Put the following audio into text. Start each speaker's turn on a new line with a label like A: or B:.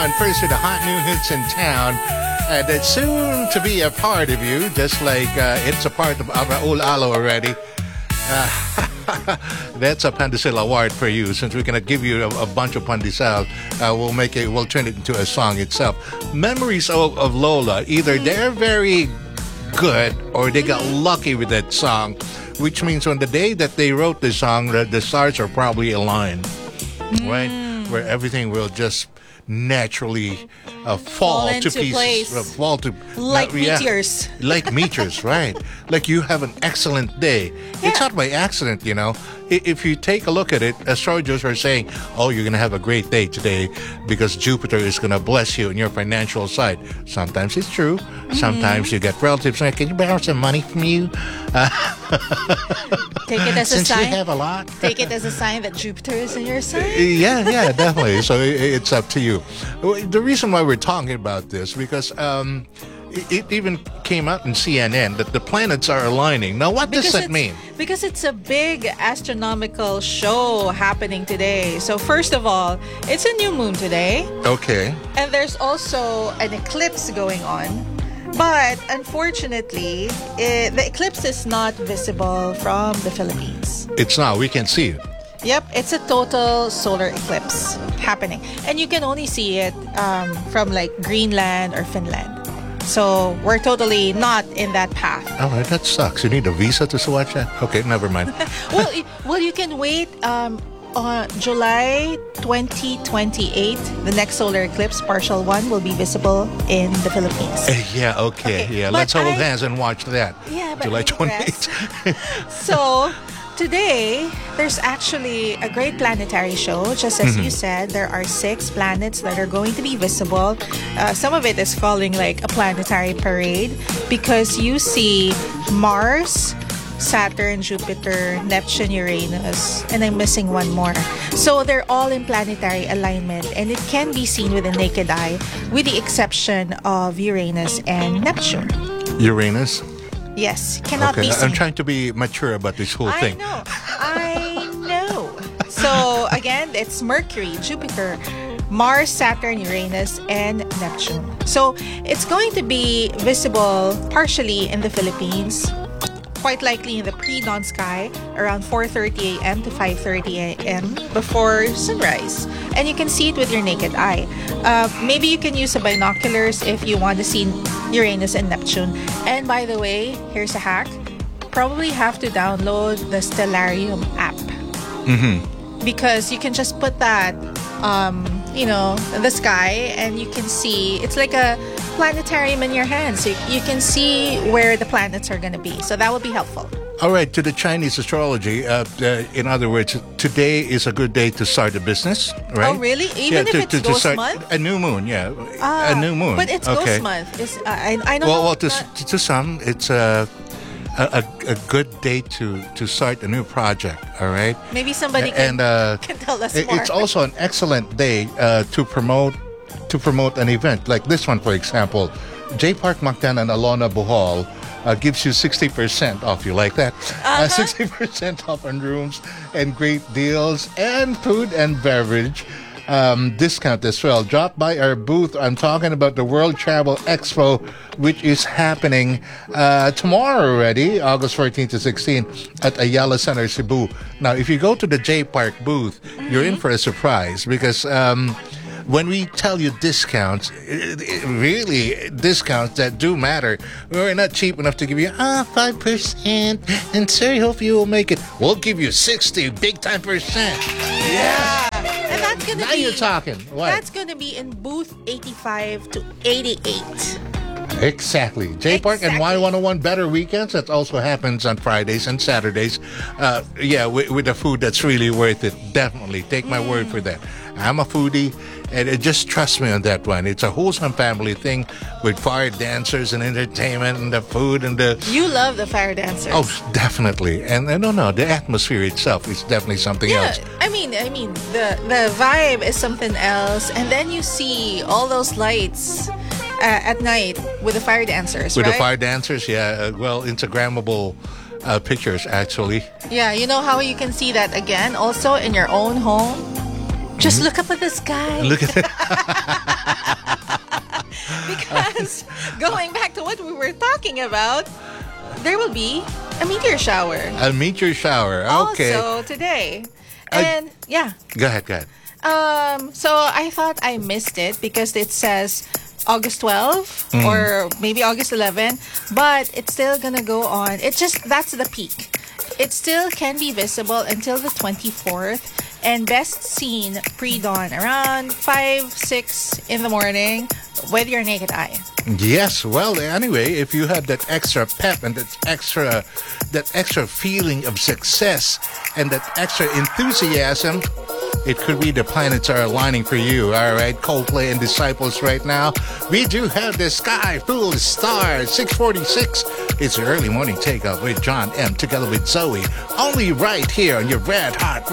A: on first with the hot new hits in town. That's soon to be a part of you, just like it's a part of Raul Alo already. That's a Pandesal award for you. Since we're going to give you a bunch of Pandesal, we'll turn it into a song itself. Memories of Lola, either they're very good or they got lucky with that song, which means on the day that they wrote the song, the stars are probably aligned, right? Where everything will just naturally fall to pieces. Fall to
B: like meteors.
A: Like meteors, right? Like you have an excellent day. Yeah. It's not by accident, you know. If you take a look at it, astrologers are saying, oh, you're going to have a great day today because Jupiter is going to bless you in your financial side. Sometimes it's true. Sometimes you get relatives saying, can you borrow some money from you?
B: Take it as
A: Since
B: a sign.
A: You have a lot.
B: Take it as a sign that Jupiter is in your sign.
A: Yeah, definitely. So it's up to you. The reason why we're talking about this, because it even came out in CNN that the planets are aligning. Now, what does that mean?
B: Because it's a big astronomical show happening today. So first of all, it's a new moon today.
A: Okay.
B: And there's also an eclipse going on. But unfortunately, the eclipse is not visible from the Philippines.
A: It's not. We can see it.
B: Yep, it's a total solar eclipse happening. And you can only see it from like Greenland or Finland. So we're totally not in that path.
A: All right, that sucks. You need a visa to watch that? Okay, never mind.
B: Well, you can wait on July 2028. The next solar eclipse, partial one, will be visible in the Philippines.
A: Yeah, okay. Yeah, let's hold hands and watch that.
B: Yeah, but
A: July 28th.
B: So today, there's actually a great planetary show. Just as you said, there are 6 planets that are going to be visible. Some of it is falling like a planetary parade because you see Mars, Saturn, Jupiter, Neptune, Uranus, and I'm missing one more. So they're all in planetary alignment and it can be seen with the naked eye with the exception of Uranus and Neptune.
A: Uranus?
B: Yes, cannot be seen.
A: I'm trying to be mature about this whole thing.
B: I know. So again, it's Mercury, Jupiter, Mars, Saturn, Uranus, and Neptune. So it's going to be visible partially in the Philippines, quite likely in the pre-dawn sky around 4:30 a.m. to 5:30 a.m. before sunrise. And you can see it with your naked eye. Maybe you can use the binoculars if you want to see Uranus and Neptune. And by the way, here's a hack. Probably have to download the Stellarium app. Because you can just put that, in the sky and you can see, it's like a planetarium in your hands. So you can see where the planets are going to be. So that would be helpful.
A: All right, to the Chinese astrology, in other words, today is a good day to start a business, right?
B: Oh, really? Even if it's Ghost Month?
A: A new moon, a new moon.
B: But it's
A: okay.
B: Ghost Month. I don't know.
A: Well, to some, it's a good day to start a new project, all right?
B: Maybe somebody can tell us more.
A: It's also an excellent day to promote an event like this one, for example. J Park Mactan and Alona Bohol gives you 60% off. You like that? 60% off on rooms and great deals and food and beverage discount as well. Drop by our booth. I'm talking about the World Travel Expo, which is happening tomorrow already, August 14 to 16 at Ayala Center, Cebu. Now, if you go to the J Park booth, you're in for a surprise because when we tell you discounts, really discounts that do matter. We're not cheap enough to give you 5%, and sir, hope you will make it. We'll give you 60 big time percent.
B: Yeah. And that's gonna
A: now you're talking. What?
B: That's gonna be in booth 85 to 88.
A: Exactly. J Park and Y101 Better Weekends. That also happens on Fridays and Saturdays. With the food that's really worth it. Definitely. Take my word for that. I'm a foodie, and just trust me on that one. It's a wholesome family thing with fire dancers and entertainment and the food and the...
B: You love the fire dancers.
A: Oh, definitely. And no, the atmosphere itself is definitely something else.
B: I mean, the vibe is something else. And then you see all those lights at night with the fire dancers,
A: With
B: right?
A: the fire dancers, yeah. Instagrammable pictures, actually.
B: Yeah, you know how you can see that again also in your own home? Just look up at the sky.
A: Look at it.
B: talking about, there will be a meteor shower.
A: A meteor shower. Okay.
B: Also today. And yeah.
A: Go ahead.
B: So I thought I missed it because it says August 12 or maybe August 11, but it's still gonna go on. That's the peak. It still can be visible until the 24th and best seen pre-dawn around 5-6 in the morning with your naked eye.
A: Yes. Well, anyway, if you have that extra pep and that extra feeling of success and that extra enthusiasm, it could be the planets are aligning for you. All right, Coldplay and Disciples right now. We do have the sky full of stars. 6:46. It's the early morning takeoff with John M. together with Zoe. Only right here on your Red Hot